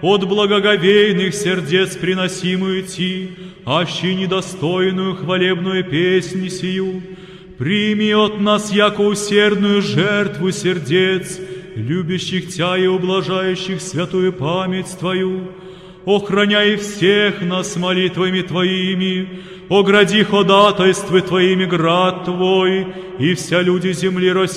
от благоговейных сердец приносимую Ти, аще недостойную хвалебную песнь сию, прими от нас яко усердную жертву сердец, любящих Тя и ублажающих святую память Твою. Охраняй всех нас молитвами Твоими, огради ходатайствы Твоими град Твой, и вся люди земли